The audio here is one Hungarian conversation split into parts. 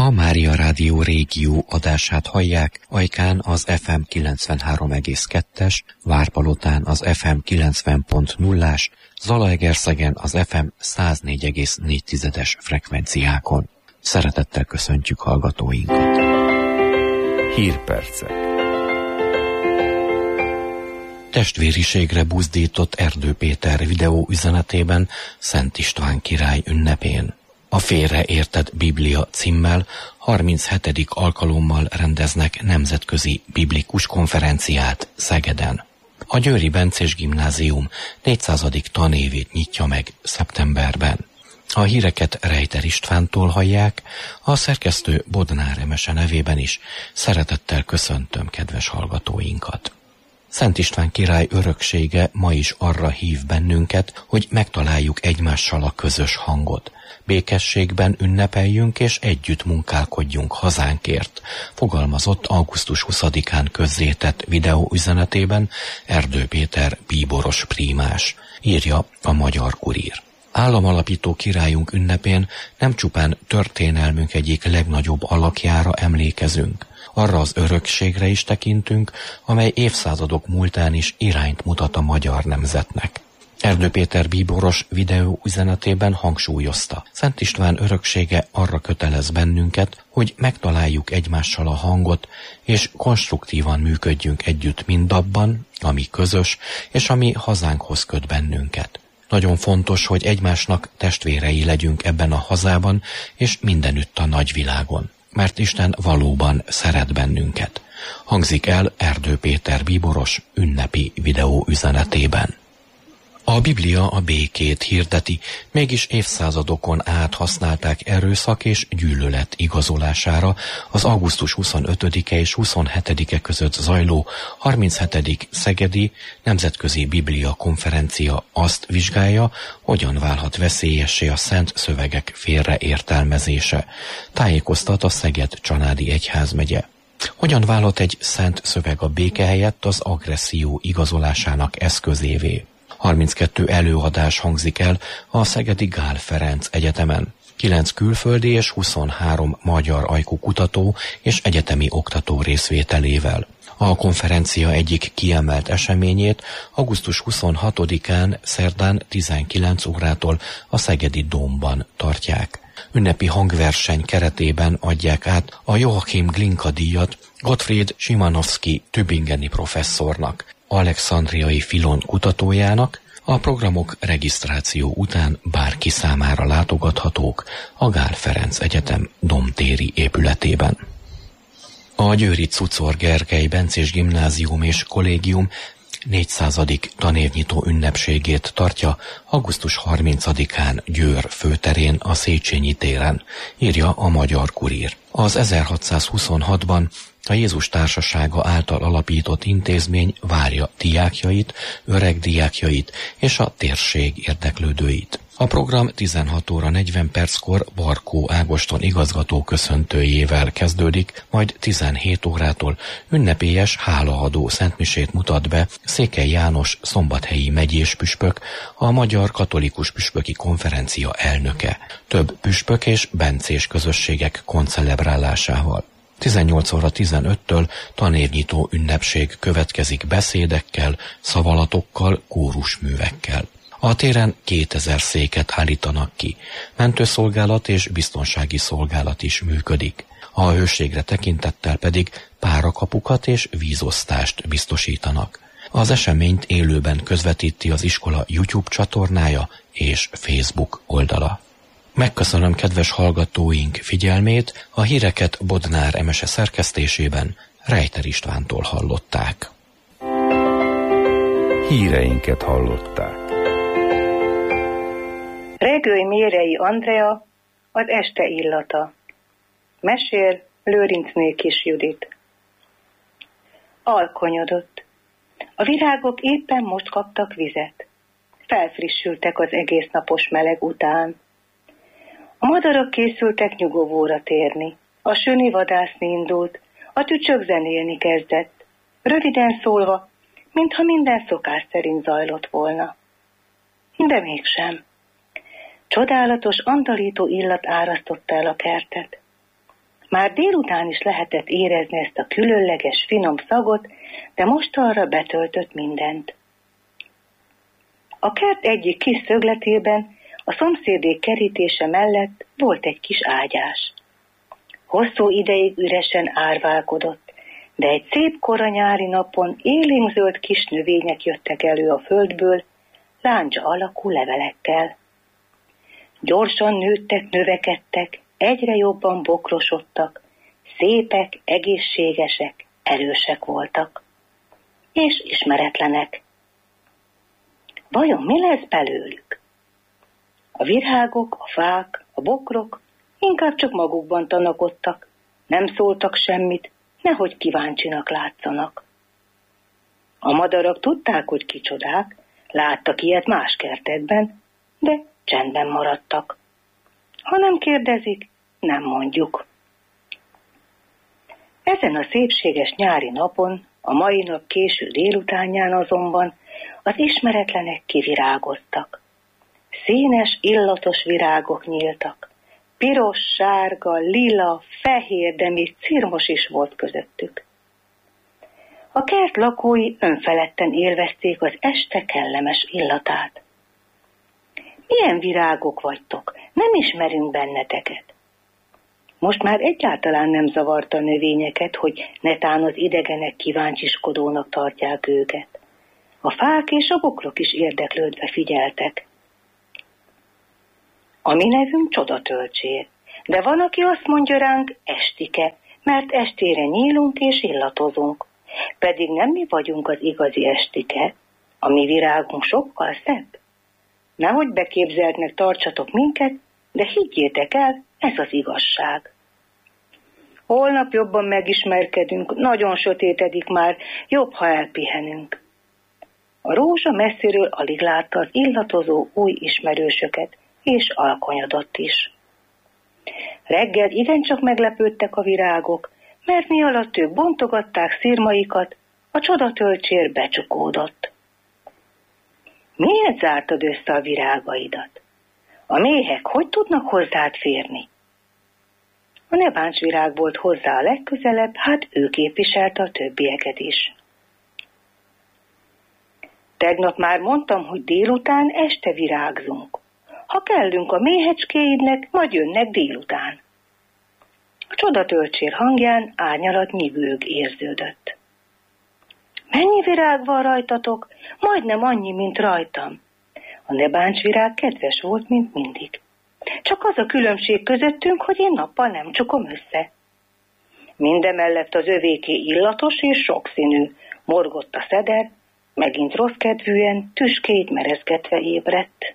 A Mária Rádió régió adását hallják, Ajkán az FM 93,2-es, Várpalotán az FM 90.0-ás, Zalaegerszegen az FM 104,4-es frekvenciákon. Szeretettel köszöntjük hallgatóinkat. Hírpercek. Testvériségre buzdított Erdő Péter videó üzenetében Szent István király ünnepén. A Félreértett Biblia címmel 37. alkalommal rendeznek nemzetközi biblikus konferenciát Szegeden. A Győri Bencés Gimnázium 400. tanévét nyitja meg szeptemberben. A híreket Rejter Istvántól hallják, a szerkesztő Bodnár Emese nevében is szeretettel köszöntöm kedves hallgatóinkat. Szent István király öröksége ma is arra hív bennünket, hogy megtaláljuk egymással a közös hangot. Békességben ünnepeljünk és együtt munkálkodjunk hazánkért, fogalmazott augusztus 20-án közzétett videóüzenetében Erdő Péter bíboros prímás, írja a Magyar Kurír. Államalapító királyunk ünnepén nem csupán történelmünk egyik legnagyobb alakjára emlékezünk, arra az örökségre is tekintünk, amely évszázadok múltán is irányt mutat a magyar nemzetnek. Erdő Péter bíboros videó üzenetében hangsúlyozta, Szent István öröksége arra kötelez bennünket, hogy megtaláljuk egymással a hangot, és konstruktívan működjünk együtt mindabban, ami közös, és ami hazánkhoz köt bennünket. Nagyon fontos, hogy egymásnak testvérei legyünk ebben a hazában, és mindenütt a nagyvilágon, mert Isten valóban szeret bennünket. Hangzik el Erdő Péter bíboros ünnepi videó üzenetében. A Biblia a békét hirdeti, mégis évszázadokon át használták erőszak és gyűlölet igazolására az augusztus 25-e és 27-e között zajló 37. Szegedi Nemzetközi Biblia Konferencia azt vizsgálja, hogyan válhat veszélyessé a szent szövegek félreértelmezése, tájékoztat a Szeged-Csanádi Egyházmegye. Hogyan válhat egy szent szöveg a béke helyett az agresszió igazolásának eszközévé? 32 előadás hangzik el a Szegedi Gál Ferenc Egyetemen. 9 külföldi és 23 magyar ajkú kutató és egyetemi oktató részvételével. A konferencia egyik kiemelt eseményét augusztus 26-án szerdán 19 órától a Szegedi Dómban tartják. Ünnepi hangverseny keretében adják át a Joachim Glinka díjat Gottfried Szymanowski tübingeni professzornak, alexandriai Filon kutatójának. A programok regisztráció után bárki számára látogathatók a Gál Ferenc Egyetem domtéri épületében. A győri Czuczor Gergely Bencés Gimnázium és Kollégium 400. tanévnyitó ünnepségét tartja augusztus 30-án Győr főterén a Széchenyi téren, írja a Magyar Kurír. Az 1626-ban a Jézus Társasága által alapított intézmény várja diákjait, öreg diákjait és a térség érdeklődőit. A program 16 óra 40 perckor Barkó Ágoston igazgató köszöntőjével kezdődik, majd 17 órától ünnepélyes hálaadó szentmisét mutat be Székely János szombathelyi megyés püspök, a Magyar Katolikus Püspöki Konferencia elnöke, több püspök és bencés közösségek koncelebrálásával. 18 óra 15-től tanévnyitó ünnepség következik beszédekkel, szavalatokkal, kórusművekkel. A téren 2000 széket állítanak ki, mentőszolgálat és biztonsági szolgálat is működik. A hőségre tekintettel pedig párakapukat és vízosztást biztosítanak. Az eseményt élőben közvetíti az iskola YouTube csatornája és Facebook oldala. Megköszönöm kedves hallgatóink figyelmét, a híreket Bodnár Emese szerkesztésében Rejter Istvántól hallották. Híreinket hallották. Regői Mérei Andrea, az este illata. Mesél Lőrincné Kis Judit. Alkonyodott. A virágok éppen most kaptak vizet. Felfrissültek az egész napos meleg után. A madarak készültek nyugovóra térni. A söni vadászni indult, a tücsök zenélni kezdett. Röviden szólva, mintha minden szokás szerint zajlott volna. De mégsem. Csodálatos, andalító illat árasztotta el a kertet. Már délután is lehetett érezni ezt a különleges, finom szagot, de mostanra betöltött mindent. A kert egyik kis szögletében, a szomszédék kerítése mellett volt egy kis ágyás. Hosszú ideig üresen árválkodott, de egy szép kora nyári napon élénkzöld kis növények jöttek elő a földből, láncsa alakú levelekkel. Gyorsan nőttek, növekedtek, egyre jobban bokrosodtak, szépek, egészségesek, erősek voltak, és ismeretlenek. Vajon mi lesz belőlük? A virágok, a fák, a bokrok inkább csak magukban tanakodtak, nem szóltak semmit, nehogy kíváncsinak látszanak. A madarak tudták, hogy kicsodák, láttak ilyet más kertekben, de csendben maradtak. Ha nem kérdezik, nem mondjuk. Ezen a szépséges nyári napon, a mai nap késő délutánján azonban az ismeretlenek kivirágoztak. Színes, illatos virágok nyíltak. Piros, sárga, lila, fehér, de még cirmos is volt közöttük. A kert lakói önfeledten élvezték az este kellemes illatát. Milyen virágok vagytok, nem ismerünk benneteket. Most már egyáltalán nem zavarta a növényeket, hogy netán az idegenek kíváncsiskodónak tartják őket. A fák és a bokrok is érdeklődve figyeltek. A mi nevünk Csodatölcsér, de van, aki azt mondja ránk Estike, mert estére nyílunk és illatozunk. Pedig nem mi vagyunk az igazi Estike, a mi virágunk sokkal szebb. Nehogy beképzeltnek tartsatok minket, de higgyétek el, ez az igazság. Holnap jobban megismerkedünk, nagyon sötétedik már, jobb, ha elpihenünk. A rózsa messziről alig látta az illatozó új ismerősöket, és alkonyodott is. Reggel igencsak meglepődtek a virágok, mert mi alatt ők bontogatták szirmaikat, a Csodatölcsér becsukódott. Miért zártad össze a virágaidat? A méhek hogy tudnak hozzád férni? A nebáncsvirág volt hozzá a legközelebb, hát ő képviselte a többieket is. Tegnap már mondtam, hogy délután este virágzunk. Ha kellünk a méhecskéidnek, majd jönnek délután. A Csodatölcsér hangján árnyalat nyigőg érződött. Mennyi virág van rajtatok? Majdnem annyi, mint rajtam. A nebáncsvirág kedves volt, mint mindig. Csak az a különbség közöttünk, hogy én nappal nem csukom össze. Mindemellett az övéké illatos és sokszínű, morgott a szeder, megint rosszkedvűen, tüskét merezgetve ébredt.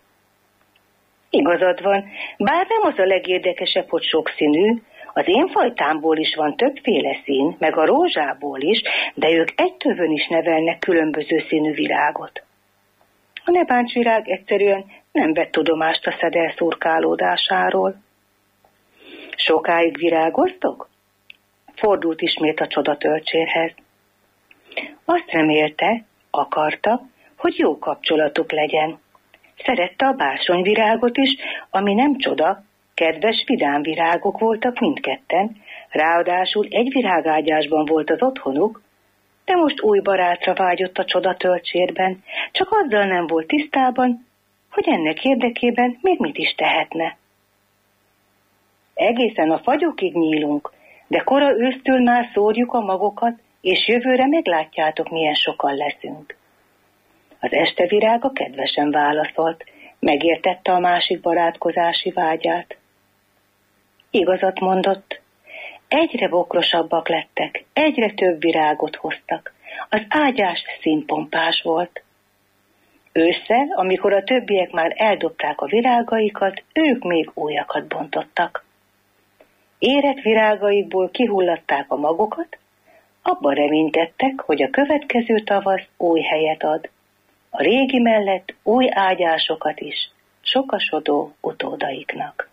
Igazad van, bár nem az a legérdekesebb, hogy sokszínű, az én fajtámból is van többféle szín, meg a rózsából is, de ők egy tövön is nevelnek különböző színű virágot. A nebáncsvirág egyszerűen nem vett tudomást a szeder szurkálódásáról. Sokáig virágoztok? Fordult ismét a Csodatölcsérhez. Azt remélte, akarta, hogy jó kapcsolatuk legyen. Szerette a bársonyvirágot is, ami nem csoda, kedves, vidám virágok voltak mindketten, ráadásul egy virágágyásban volt az otthonuk, de most új barátra vágyott a Csodatölcsérben, csak azzal nem volt tisztában, hogy ennek érdekében még mit is tehetne. Egészen a fagyokig nyílunk, de kora ősztől már szórjuk a magokat, és jövőre meglátjátok, milyen sokan leszünk. Az estevirága kedvesen válaszolt, megértette a másik barátkozási vágyát. Igazat mondott, egyre bokrosabbak lettek, egyre több virágot hoztak, az ágyás színpompás volt. Ősszel, amikor a többiek már eldobták a virágaikat, ők még újakat bontottak. Érett virágaikból kihullatták a magokat, abban reménykedtek, hogy a következő tavasz új helyet ad, a régi mellett új ágyásokat is sokasodó utódaiknak.